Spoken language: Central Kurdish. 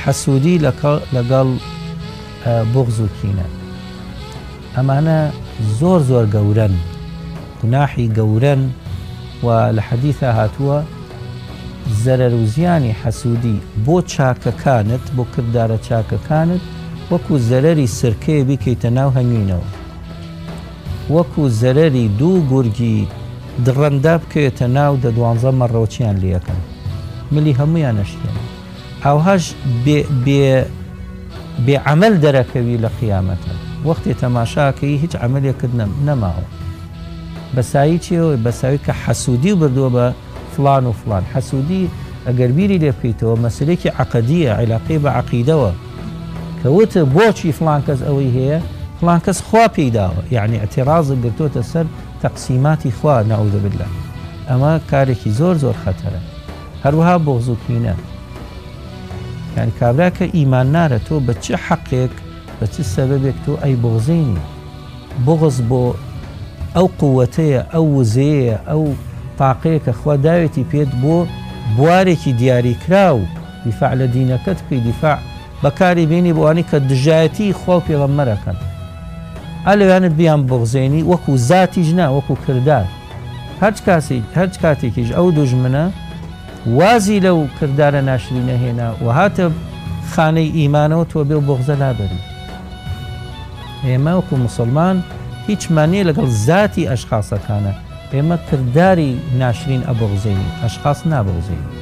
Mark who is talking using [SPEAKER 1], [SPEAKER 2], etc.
[SPEAKER 1] حەسوودی لەگەڵ بغز و کینە ئەمانە زۆر زۆر گەورەن گوناحی گەورەن و لە حەدیثە هاتووە زەرەر و زیانی حەسوودی بۆ چاکەکانت بۆ کردارە چاکەکانت وەکو زەرەری سرکەیە بیکەیتە ناو هەنگوینەوە وەکو زەرەری دوو گورگی دڕەندا بکەوێتە ناو دە 12 مەڕەوچیان لێەکەن ملی هەمویان نەشتێن ئەوهاش بێعەمەل دەرەکەوی لە قیامەتە وەختێ تەماشاکەی هیچ عەمەلێکت نەماوە بەسایی چێەوە بەساوی کە حەسوودی بردووە بە فلان و فلان حەسوودی ئەگەر بیری لێ بکەیتەوە مەسلەیەکی عەقەدیە عیلاقەی بە عەقیدەوە کەوتە بۆچی فلان کەس ئەوەی هەیە فلان کەس خوا پێیداوە یعنی ئەتیڕازت گرتوۆتە سەر تەقسیماتی خوا نەعوذ بالله ئەمە کارێکی زۆر زۆر خەتەرە هەروەها بغز و کینە یعنی کابرا کە ئیمان نارە تۆ بە چه حەقێک بە چه سەبەبێک تۆ ئەی بغزینی بغز بۆ ئەو قووەتەیە ئەو وزەیە ئەو تاقەیە کە خوا داوێتی پێت بۆ بوارێکی دیاریکرا و دیفاع لە دینەکەت بکەی دیفاع بەکاری بینی بۆوانی کە دژایەتی خوا و پێغەمبەرەکەن ئەلەوانت بیان بغزێنی وەکو زاتیش نا وەکو کردار هەرچ کاتێکیش ئەو دوژمنە وازی لەو کردارە ناشرینە هێنا و هاتە خانەی ئیمانەوە تۆ بێ و بغزە لابەری ئێمە وەکو موسڵمان هیچ مانیە لەگەڵ زاتی ئەشخاصەکانە ئێمە کردداری ناشرین ئەبغزێنی ئەشخاص نابغزێنی